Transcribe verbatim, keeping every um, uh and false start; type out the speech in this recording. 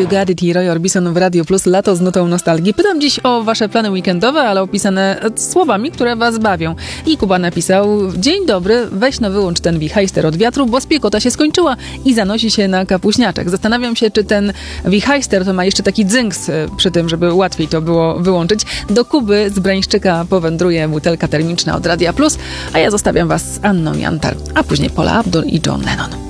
You Got It i Roy Orbison w Radio Plus, lato z nutą nostalgii. Pytam dziś o wasze plany weekendowe, ale opisane słowami, które was bawią. I Kuba napisał: dzień dobry, weź no wyłącz ten wichajster od wiatru, bo spiekota się skończyła i zanosi się na kapuśniaczek. Zastanawiam się, czy ten wichajster to ma jeszcze taki dzynks przy tym, żeby łatwiej to było wyłączyć. Do Kuby z Brańszczyka powędruje butelka termiczna od Radia Plus, a ja zostawiam was z Anną Jantar, a później Paula Abdul i John Lennon.